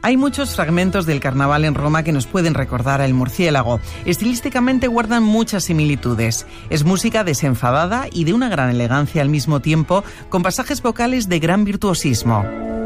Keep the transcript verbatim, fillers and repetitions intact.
Hay muchos fragmentos del carnaval en Roma que nos pueden recordar a El Murciélago. Estilísticamente guardan muchas similitudes. Es música desenfadada y de una gran elegancia al mismo tiempo, con pasajes vocales de gran virtuosismo.